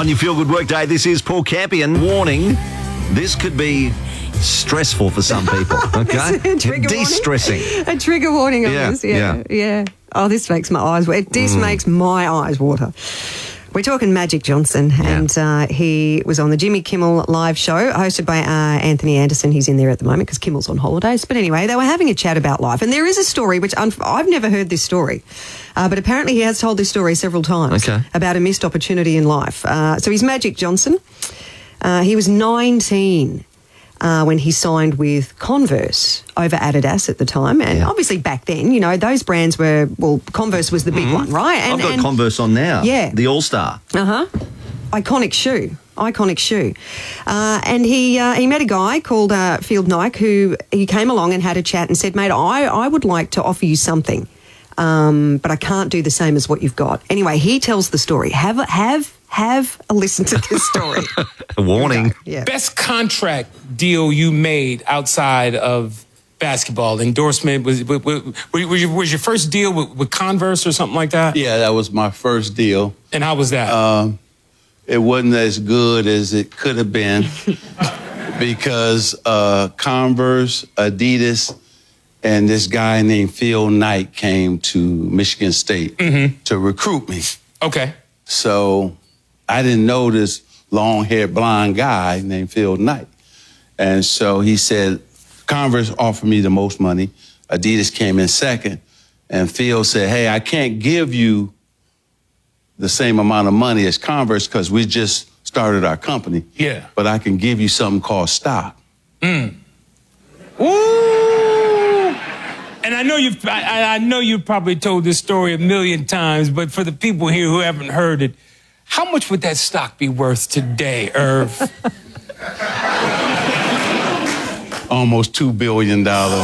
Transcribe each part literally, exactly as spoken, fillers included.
On your Feel Good Workday, this is Paul Campion. Warning, this could be stressful for some people, okay? Trigger De-stressing. warning. A trigger warning on Yeah, this, yeah, yeah. yeah. Oh, this makes my eyes water. This Mm. makes my eyes water. We're talking Magic Johnson, and uh, he was on the Jimmy Kimmel live show hosted by uh, Anthony Anderson. He's in there at the moment because Kimmel's on holidays. But anyway, they were having a chat about life. And there is a story, which un- I've never heard this story, uh, but apparently he has told this story several times Okay. about a missed opportunity in life. Uh, so he's Magic Johnson. Uh, he was nineteen uh, when he signed with Converse over Adidas at the time. And Yeah. obviously back then, you know, those brands were, well, Converse was the big one, right? And, I've got and, Converse on now. Yeah. The All-Star. Uh-huh. Iconic shoe. Iconic shoe. Uh, and he uh, he met a guy called uh, Field Nike who he came along and had a chat and said, mate, I, I would like to offer you something, um, but I can't do the same as what you've got. Anyway, he tells the story. Have a, have, have a listen to this story. A warning. Yeah. Best contract deal you made outside of basketball endorsement was was, was, your, was your first deal with, with Converse or something like that? Yeah, that was my first deal. And how was that? Um, it wasn't as good as it could have been because uh, Converse, Adidas, and this guy named Phil Knight came to Michigan State Mm-hmm. to recruit me. Okay. So I didn't know this long-haired blonde guy named Phil Knight. And so he said, Converse offered me the most money. Adidas came in second. And Phil said, hey, I can't give you the same amount of money as Converse because we just started our company. Yeah. But I can give you something called stock. Mm. Ooh. And I know you've I, I know you've probably told this story a million times, but for the people here who haven't heard it, how much would that stock be worth today, Irv? Almost two billion dollars.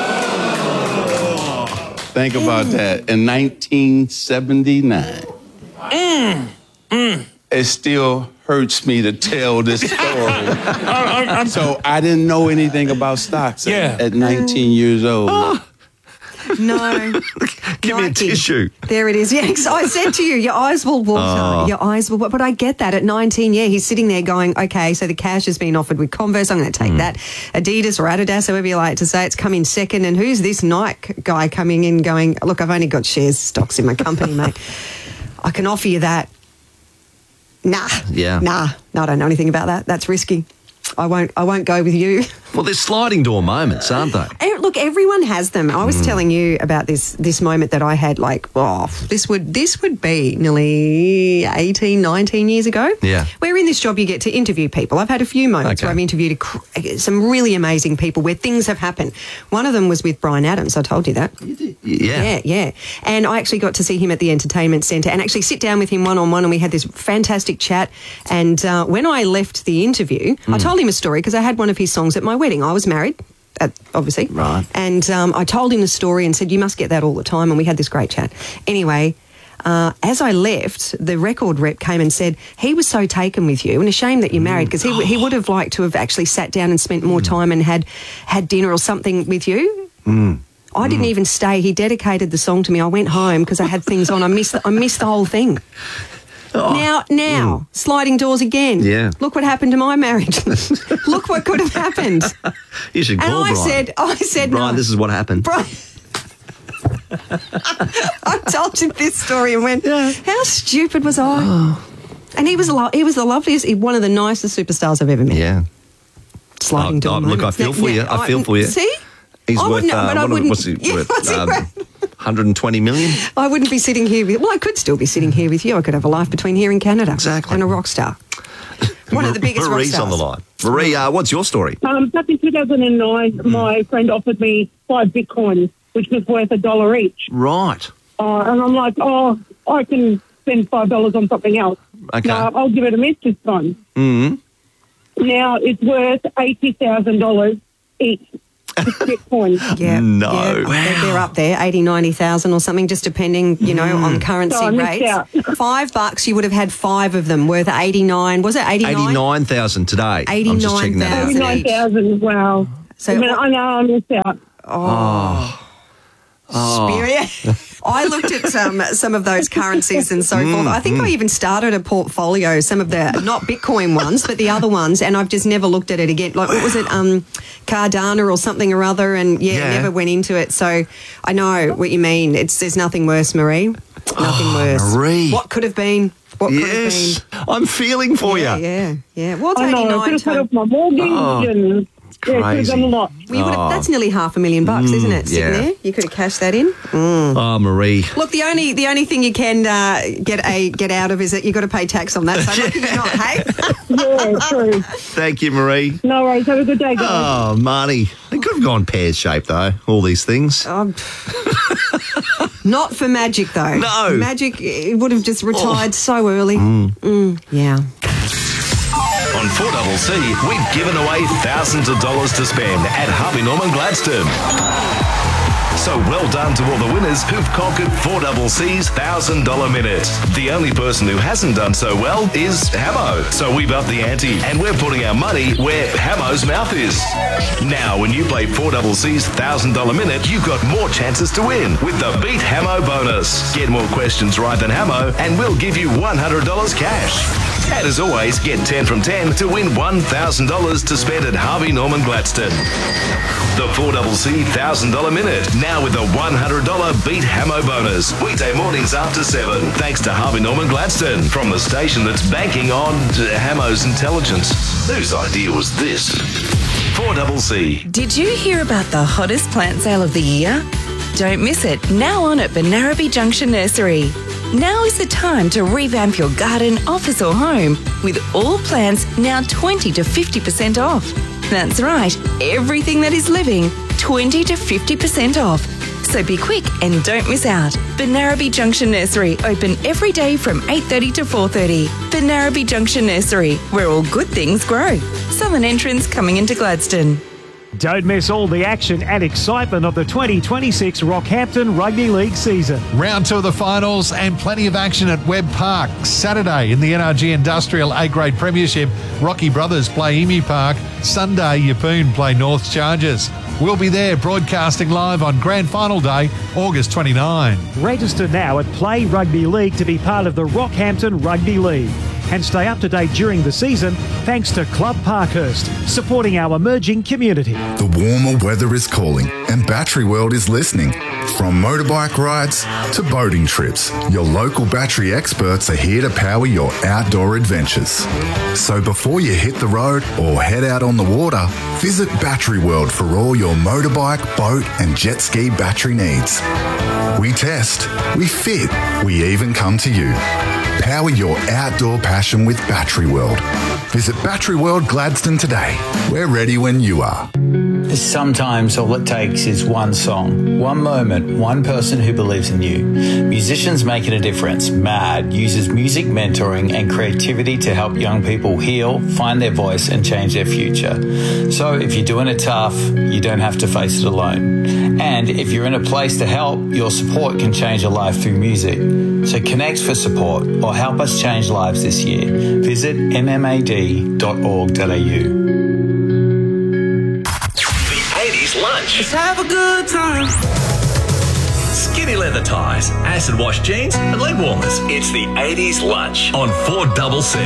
Think about that. In nineteen seventy-nine. Mm. Mm. It still hurts me to tell this story. I'm, I'm, So I didn't know anything about stocks at, Yeah. at nineteen years old. No. Give me a Nike. tissue. There it is. Yeah, 'cause I said to you, your eyes will water. Oh. Your eyes will water. But I get that at nineteen, yeah, he's sitting there going, okay, so the cash has been offered with Converse. I'm going to take Mm. that. Adidas or Adidas, however you like to say, it's come in second. And who's this Nike guy coming in going, look, I've only got shares, stocks in my company, mate. I can offer you that. Nah. Yeah. Nah. No, I don't know anything about that. That's risky. I won't, I won't go with you. Well, there's sliding door moments, aren't they? Eh, Look, everyone has them. I was telling you about this this moment that I had, like, oh, this would this would be nearly eighteen, nineteen years ago. Yeah. Where in this job you get to interview people. I've had a few moments Okay. where I've interviewed a, cr- some really amazing people where things have happened. One of them was with Brian Adams. I told you that. Yeah. Yeah, yeah. And I actually got to see him at the entertainment centre and actually sit down with him one-on-one, and we had this fantastic chat. And uh, when I left the interview, I told him a story because I had one of his songs at my wedding. I was married, uh, obviously. Right. And um, I told him the story and said, you must get that all the time. And we had this great chat. Anyway, uh, as I left, the record rep came and said, he was so taken with you, and a shame that you're married, because he, he would have liked to have actually sat down and spent more time and had, had dinner or something with you. Mm. I didn't even stay. He dedicated the song to me. I went home because I had things on. I missed the, I missed the whole thing. Oh. Now, now, sliding doors again. Yeah. Look what happened to my marriage. Look what could have happened. You should And call I Brian. said, I said, Brian, no. this is what happened. Brian. I told him this story and went, how stupid was I? Oh. And he was lo- he was the loveliest, he- one of the nicest superstars I've ever met. Yeah. Sliding Oh, door oh, look, I moments. feel for you. I feel for you. See? He's I worth, wouldn't- uh, but I what- wouldn't- what's he yeah, worth? what's he Um, worth? one hundred twenty million? I wouldn't be sitting here with, well, I could still be sitting here with you. I could have a life between here and Canada. Exactly. And a rock star. One of the biggest rock Marie's stars. on the line. Marie, uh, what's your story? Um, back in two thousand nine, my friend offered me five bitcoins, which was worth a dollar each. Right. Uh, and I'm like, oh, I can spend five dollars on something else. Okay. No, I'll give it a miss this time. Mm-hmm. Now it's worth eighty thousand dollars each. Bitcoin. Yeah, No. yeah, they're- Wow. they're up there, eighty, ninety thousand or something, just depending, you know, on currency So I missed rates. out. Five bucks, you would have had five of them worth eighty-nine. Was it eighty-nine? eighty-nine thousand today. I'm just checking that out. eighty-nine thousand. eighty-nine thousand, wow. So- I mean, I know I missed out. Oh. Spirit. I looked at um, some of those currencies and so forth. I think I even started a portfolio, some of the, not Bitcoin ones, but the other ones, and I've just never looked at it again. Like, what was it, um, Cardano or something or other, and, yeah, Yeah. never went into it. So I know what you mean. It's There's nothing worse, Marie. Nothing worse. Marie. What could have been? What could Yes, have I'm feeling for been? Yeah, you. yeah, yeah. Well, it's I know, I eighty-nine. could have paid Tone. off my mortgage Oh, and yeah, could have crazy. done a lot. Well, you would have, Oh. that's nearly half a million bucks, isn't it? Sitting yeah. there, you could have cashed that in. Mm. Oh, Marie. Look, the only the only thing you can uh, get a get out of is that you got to pay tax on that. So lucky you're not, hey? Yeah, true. Thank you, Marie. No worries. Have a good day, guys. Oh, Marnie. They could have gone pear-shaped, though, all these things. Um, not for Magic though. No. Magic it would have just retired so early. Mm, yeah. On four C, we've given away thousands of dollars to spend at Harvey Norman Gladstone. So well done to all the winners who've conquered four C's one thousand dollars minute. The only person who hasn't done so well is Hamo. So we've upped the ante and we're putting our money where Hamo's mouth is. Now, when you play four C's one thousand dollars minute, you've got more chances to win with the Beat Hamo bonus. Get more questions right than Hamo and we'll give you one hundred dollars cash. And as always, get ten from ten to win one thousand dollars to spend at Harvey Norman Gladstone. The four C one thousand dollars minute, now with a one hundred dollars Beat Hamo bonus. Weekday mornings after seven. Thanks to Harvey Norman Gladstone, from the station that's banking on Hamo's intelligence. Whose idea was this? four C. Did you hear about the hottest plant sale of the year? Don't miss it, now on at Benarabi Junction Nursery. Now is the time to revamp your garden, office or home with all plants now twenty to fifty percent off. That's right, everything that is living, twenty to fifty percent off. So be quick and don't miss out. Benarabi Junction Nursery, open every day from eight thirty to four thirty. Benarabi Junction Nursery, where all good things grow. Southern entrance coming into Gladstone. Don't miss all the action and excitement of the twenty twenty-six Rockhampton Rugby League season. Round two of the finals and plenty of action at Webb Park. Saturday in the N R G Industrial A-Grade Premiership, Rocky Brothers play Emu Park. Sunday, Yeppoon play North Chargers. We'll be there broadcasting live on Grand Final Day, August twenty-ninth. Register now at Play Rugby League to be part of the Rockhampton Rugby League. And stay up to date during the season thanks to Club Parkhurst, supporting our emerging community. The warmer weather is calling and Battery World is listening. From motorbike rides to boating trips, your local battery experts are here to power your outdoor adventures. So before you hit the road or head out on the water, visit Battery World for all your motorbike, boat and jet ski battery needs. We test, we fit, we even come to you. Power your outdoor passion with Battery World. Visit Battery World Gladstone today. We're ready when you are. Sometimes all it takes is one song, one moment, one person who believes in you. Musicians Making a Difference, MAD, uses music mentoring and creativity to help young people heal, find their voice and change their future. So if you're doing it tough, you don't have to face it alone. And if you're in a place to help, your support can change a life through music. So connect for support or help us change lives this year. Visit m m a d dot org dot a u. Lunch. Let's have a good time. Skinny leather ties, acid wash jeans, and leg warmers. It's the eighties lunch on four C C.